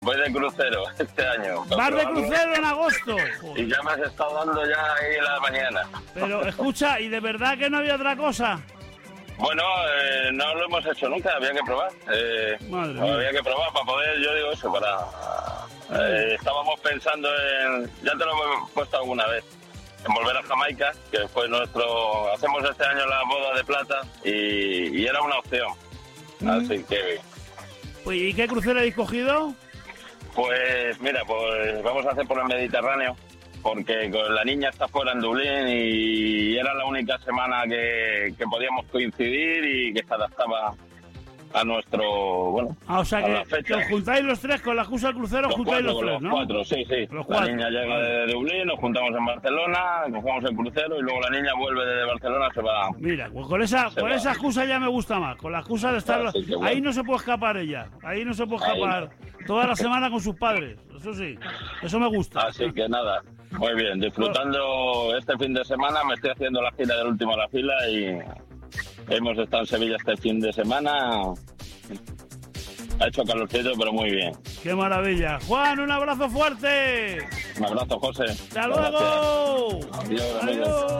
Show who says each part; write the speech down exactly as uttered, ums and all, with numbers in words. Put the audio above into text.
Speaker 1: Voy de crucero este año.
Speaker 2: ¿Vas de crucero en agosto?
Speaker 1: Y ya me has estado dando ya ahí la mañana.
Speaker 2: Pero escucha, ¿y de verdad que no había otra cosa?
Speaker 1: Bueno, eh, no lo hemos hecho nunca, había que probar. Eh,
Speaker 2: Madre mía.
Speaker 1: había que probar para poder, yo digo eso, para... Eh, estábamos pensando en... Ya te lo hemos puesto alguna vez. En volver a Jamaica, que fue nuestro... Hacemos este año la boda de plata y, y era una opción.
Speaker 2: Mm.
Speaker 1: Así que...
Speaker 2: Pues, ¿y qué crucero habéis cogido?
Speaker 1: Pues mira, pues vamos a hacer por el Mediterráneo, porque con la niña está fuera en Dublín y era la única semana que, que podíamos coincidir y que se adaptaba a nuestro, bueno,
Speaker 2: Ah, o sea
Speaker 1: a
Speaker 2: que,
Speaker 1: la fecha.
Speaker 2: que os juntáis los tres con la excusa del crucero,
Speaker 1: Los
Speaker 2: juntáis
Speaker 1: cuatro,
Speaker 2: los tres,
Speaker 1: los
Speaker 2: ¿no?
Speaker 1: cuatro, sí, sí.
Speaker 2: Los
Speaker 1: la
Speaker 2: cuatro.
Speaker 1: niña llega de Dublín, nos juntamos en Barcelona, cogemos el crucero y luego la niña vuelve de Barcelona, se va.
Speaker 2: Mira, pues con esa,
Speaker 1: Se
Speaker 2: con
Speaker 1: va.
Speaker 2: esa excusa ya me gusta más. Con la excusa de estar...
Speaker 1: Así que bueno.
Speaker 2: Ahí no se puede escapar ella. Ahí no se puede
Speaker 1: Ahí
Speaker 2: escapar. Toda la semana con sus padres. Eso sí. Eso me gusta.
Speaker 1: Así que nada, muy bien, disfrutando este fin de semana, me estoy haciendo la gira del último a la fila y hemos estado en Sevilla este fin de semana. Ha hecho calorcito, pero muy bien.
Speaker 2: ¡Qué maravilla! Juan, un abrazo fuerte.
Speaker 1: Un abrazo, José.
Speaker 2: ¡Hasta luego!
Speaker 1: Adiós, amigos.
Speaker 2: Adiós.